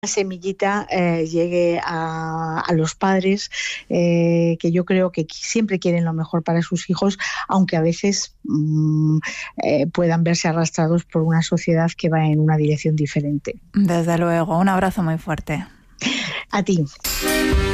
semillita llegue a los padres, que yo creo que siempre quieren lo mejor para sus hijos, aunque a veces puedan verse arrastrados por una sociedad que va en una dirección diferente. Desde luego, un abrazo muy fuerte. A ti.